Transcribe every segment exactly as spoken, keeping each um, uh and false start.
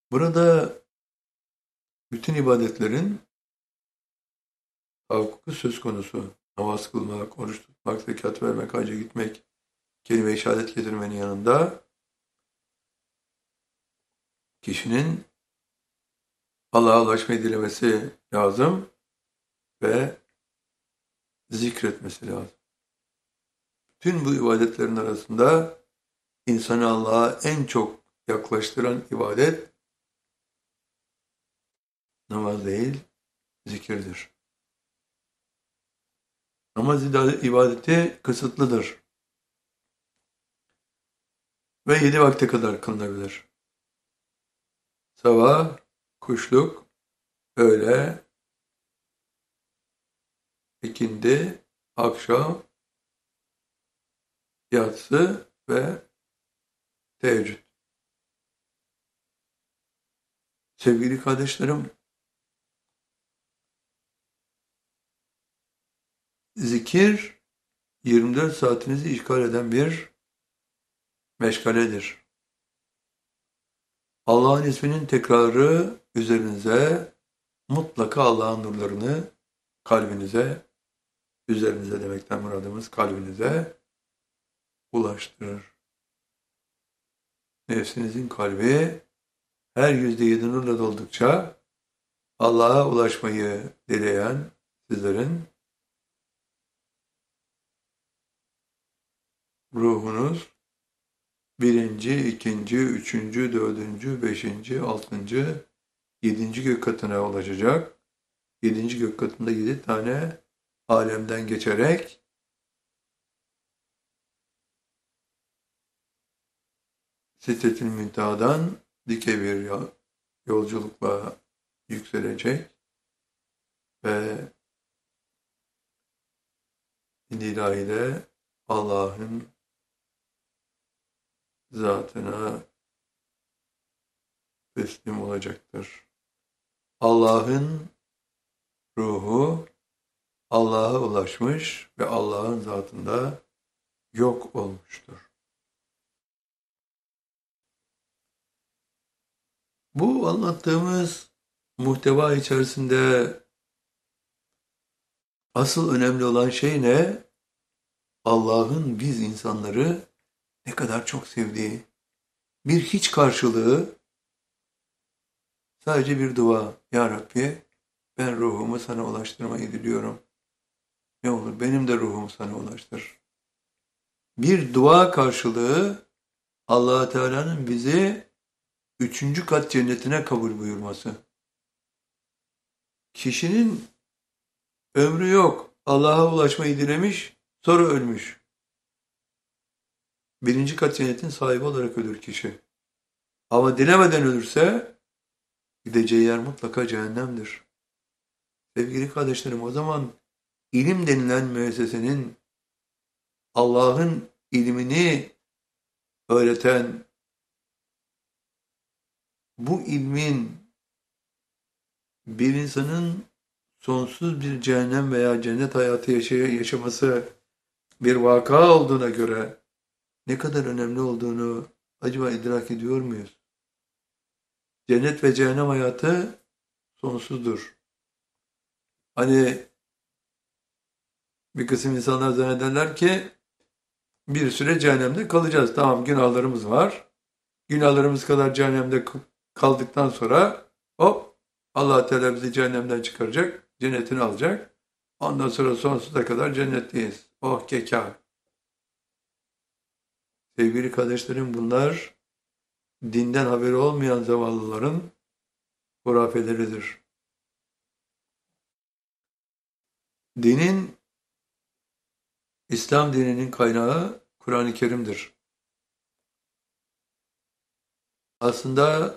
Burada bütün ibadetlerin tahakkuku söz konusu. Namaz kılmak, oruç tutmak, zekat vermek, hacca gitmek, kelime-i şehadet getirmenin yanında kişinin Allah'a ulaşmayı dilemesi lazım ve zikretmesi lazım. Tüm bu ibadetlerin arasında insanı Allah'a en çok yaklaştıran ibadet namaz değil, zikirdir. Namaz ibadeti kısıtlıdır ve yedi vakte kadar kılınabilir. Sabah, kuşluk, öğle, ikindi, akşam, yatsı ve teheccüd. Sevgili kardeşlerim, zikir yirmi dört saatinizi işgal eden bir meşgaledir. Allah'ın isminin tekrarı üzerinize mutlaka Allah'ın nurlarını kalbinize, üzerinize demekten muradımız kalbinize ulaştırır. Nefsinizin kalbi her yüzde yedi nurla doldukça Allah'a ulaşmayı dileyen sizlerin ruhunuz birinci, ikinci, üçüncü, dördüncü, beşinci, altıncı, yedinci gök katına ulaşacak. Yedinci gök katında yedi tane alemden geçerek Sidret-i Münteha'dan dike bir yolculukla yükselecek ve ilahiyle Allah'ın zatına teslim olacaktır. Allah'ın ruhu Allah'a ulaşmış ve Allah'ın zatında yok olmuştur. Bu anlattığımız muhteva içerisinde asıl önemli olan şey ne? Allah'ın biz insanları ne kadar çok sevdiği, bir hiç karşılığı, sadece bir dua. Ya Rabbi, ben ruhumu sana ulaştırmayı diliyorum. Ne olur benim de ruhumu sana ulaştır. Bir dua karşılığı Allah-u Teala'nın bizi üçüncü kat cennetine kabul buyurması. Kişinin ömrü yok. Allah'a ulaşmayı dilemiş, sonra ölmüş. Birinci kat cennetin sahibi olarak ölür kişi. Ama dilemeden ölürse gideceği yer mutlaka cehennemdir. Sevgili kardeşlerim, o zaman ilim denilen müessesenin Allah'ın ilmini öğreten, bu ilmin bir insanın sonsuz bir cehennem veya cennet hayatı yaşaması bir vaka olduğuna göre ne kadar önemli olduğunu acaba idrak ediyor muyuz? Cennet ve cehennem hayatı sonsuzdur. Hani bir kısım insanlar zannederler ki bir süre cehennemde kalacağız. Tamam, günahlarımız var. Günahlarımız kadar cehennemde kaldıktan sonra hop Allah Teala bizi cehennemden çıkaracak, cennetini alacak. Ondan sonra sonsuza kadar cennetteyiz. Oh keka. Sevgili kardeşlerim, bunlar dinden haberi olmayan zavallıların hurafeleridir. Dinin, İslam dininin kaynağı Kur'an-ı Kerim'dir. Aslında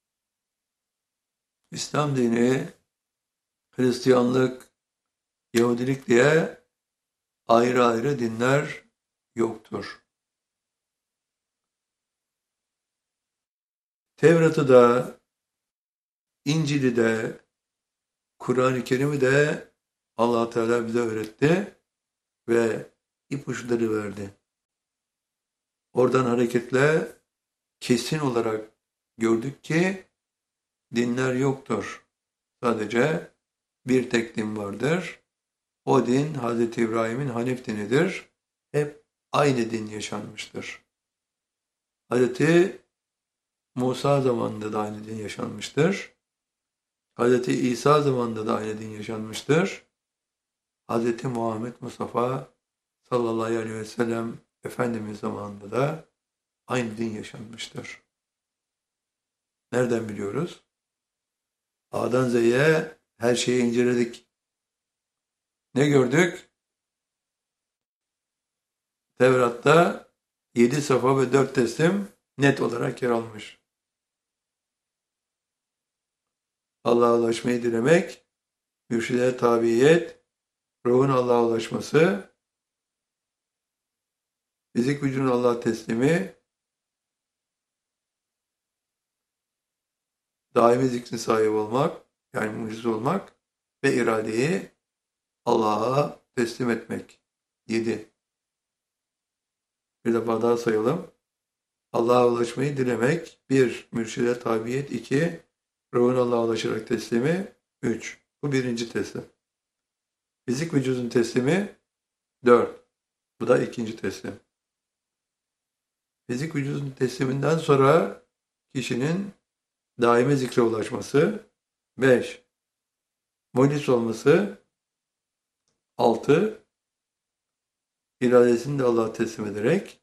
İslam dini, Hristiyanlık, Yahudilik diye ayrı ayrı dinler yoktur. Tevrat'ı da, İncil'i de, Kur'an-ı Kerim'i de Allah Teala bize öğretti ve ipuçları verdi. Oradan hareketle kesin olarak gördük ki dinler yoktur. Sadece bir tek din vardır. O din Hazreti İbrahim'in Hanif dinidir. Hep aynı din yaşanmıştır. Hazreti Musa zamanında da aynı din yaşanmıştır. Hazreti İsa zamanında da aynı din yaşanmıştır. Hazreti Muhammed Mustafa sallallahu aleyhi ve sellem Efendimiz zamanında da aynı din yaşanmıştır. Nereden biliyoruz? A'dan Z'ye her şeyi inceledik. Ne gördük? Tevrat'ta yedi safa ve dört teslim net olarak yer almış. Allah'a ulaşmayı dilemek, mürşide tabiyet, ruhun Allah'a ulaşması, fizik vücudun Allah'a teslimi, daimi zikrin sahibi olmak, yani mucize olmak ve iradeyi Allah'a teslim etmek. Yedi. Bir defa daha sayalım. Allah'a ulaşmayı dilemek. Bir, mürşide tabiyet. İki, ruhun Allah'a ulaşarak teslimi. Üç. Bu birinci teslim. Fizik vücudun teslimi. Dört. Bu da ikinci teslim. Fizik vücudun tesliminden sonra kişinin daimi zikre ulaşması. Beş. Mulis olması. Altı. İradesini de Allah'a teslim ederek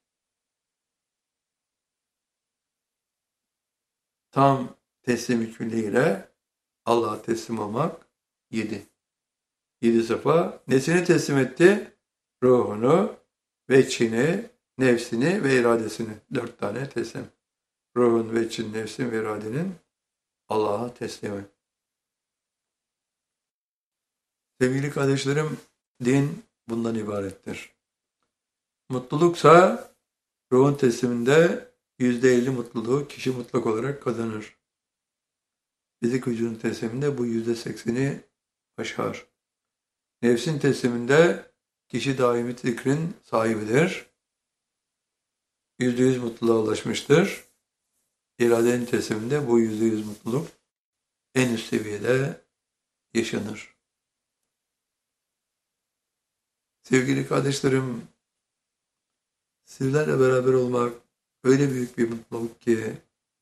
tam teslim külliyle Allah'a teslim olmak. Yedi. Yedi sefa. Nesini teslim etti? Ruhunu, veçhini, nefsini ve iradesini. Dört tane teslim. Ruhun, veçhin, nefsin ve iradenin Allah'a teslimi. Sevgili kardeşlerim, din bundan ibarettir. Mutluluksa ruhun tesliminde yüzde elli mutluluğu kişi mutlak olarak kazanır. Fizik vücudun tesliminde bu yüzde sekseni aşar. Nefsin tesliminde kişi daimi zikrin sahibidir. Yüzde yüz mutluluğa ulaşmıştır. İradenin tesliminde bu yüzde yüz mutluluk en üst seviyede yaşanır. Sevgili kardeşlerim, sizlerle beraber olmak öyle büyük bir mutluluk ki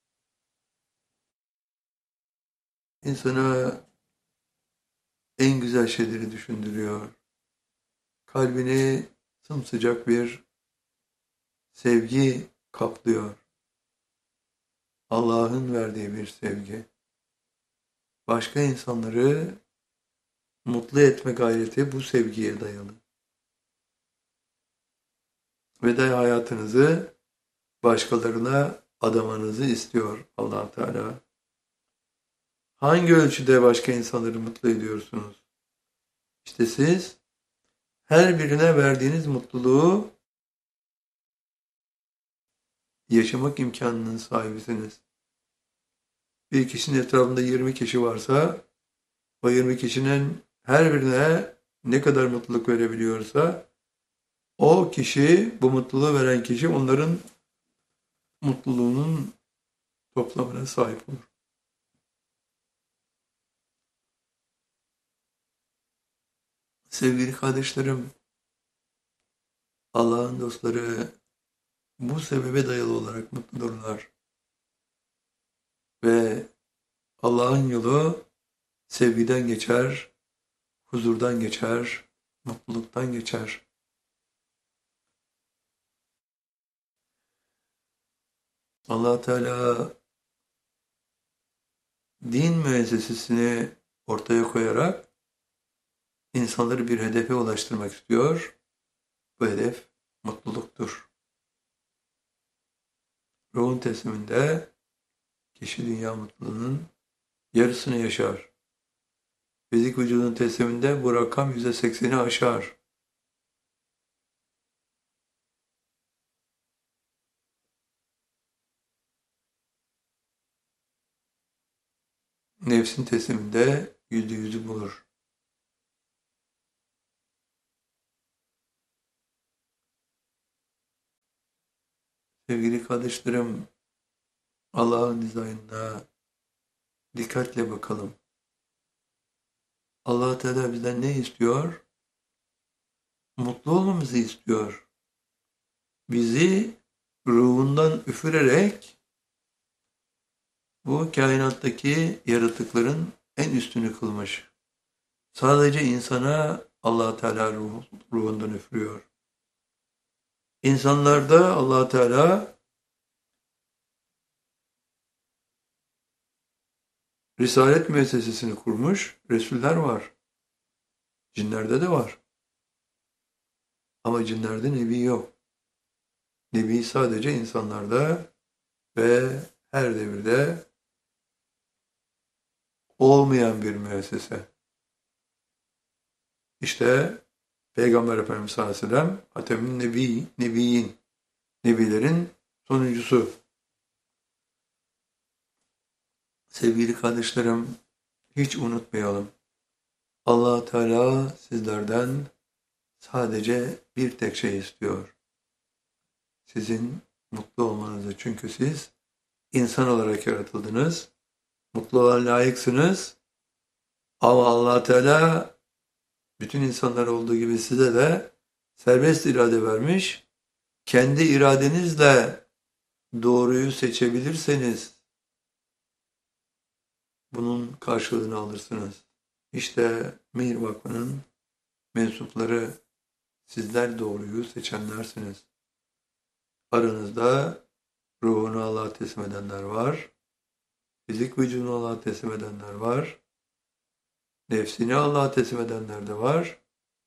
insana en güzel şeyleri düşündürüyor. Kalbini sımsıcak bir sevgi kaplıyor. Allah'ın verdiği bir sevgi. Başka insanları mutlu etme gayreti bu sevgiye dayalı. Ve de hayatınızı başkalarına adamanızı istiyor Allah Teala. Hangi ölçüde başka insanları mutlu ediyorsunuz? İşte siz her birine verdiğiniz mutluluğu yaşamak imkanının sahibisiniz. Bir kişinin etrafında yirmi kişi varsa o yirmi kişinin her birine ne kadar mutluluk verebiliyorsa o kişi, bu mutluluğu veren kişi onların mutluluğunun toplamına sahip olur. Sevgili kardeşlerim, Allah'ın dostları bu sebebe dayalı olarak mutludurlar. Ve Allah'ın yolu sevgiden geçer, huzurdan geçer, mutluluktan geçer. Allah Teala din müessesesini ortaya koyarak insanları bir hedefe ulaştırmak istiyor. Bu hedef mutluluktur. Ruhun tesliminde kişi dünya mutluluğunun yarısını yaşar. Fizik vücudun tesliminde bu rakam yüzde sekseni aşar. Nefsin tesliminde yüzde yüzü bulur. Sevgili kardeşlerim, Allah'ın izniyle dikkatle bakalım. Allah Teala bizden ne istiyor? Mutlu olmamızı istiyor. Bizi ruhundan üfürerek bu kainattaki yaratıkların en üstünü kılmış. Sadece insana Allah Teala ruh, ruhundan üfürüyor. İnsanlarda Allah Teala Risalet müessesesini kurmuş, Resuller var. Cinlerde de var. Ama cinlerde Nebi yok. Nebi sadece insanlarda ve her devirde olmayan bir müessese. İşte Peygamber Efendimiz sallallahu aleyhi ve sellem Hatem'in Nebi, Nebiyin, Nebilerin sonuncusu. Sevgili kardeşlerim, hiç unutmayalım. Allah Teala sizlerden sadece bir tek şey istiyor. Sizin mutlu olmanızı. Çünkü siz insan olarak yaratıldınız. Mutluluğa layıksınız. Ama Allah Teala bütün insanlar olduğu gibi size de serbest irade vermiş. Kendi iradenizle doğruyu seçebilirseniz bunun karşılığını alırsınız. İşte Mihir Vakfı'nın mensupları sizler doğruyu seçenlersiniz. Aranızda ruhunu Allah'a teslim edenler var. Fizik vücudunu Allah'a teslim edenler var. Nefsini Allah'a teslim edenler de var.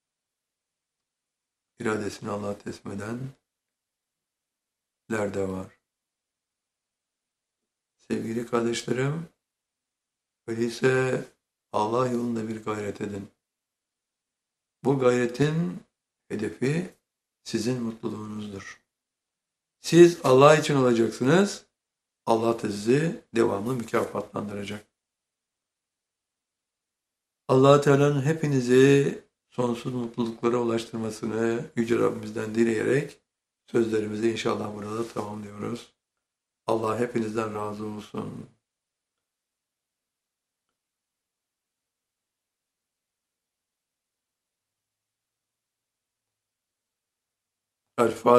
İradesini Allah'a teslim edenler de var. Sevgili kardeşlerim, öyleyse Allah yolunda bir gayret edin. Bu gayretin hedefi sizin mutluluğunuzdur. Siz Allah için olacaksınız, Allah da sizi devamlı mükafatlandıracak. Allah Teala'nın hepinizi sonsuz mutluluklara ulaştırmasını Yüce Rabbimizden dileyerek sözlerimizi inşallah burada tamamlıyoruz. Allah hepinizden razı olsun. El Fatiha.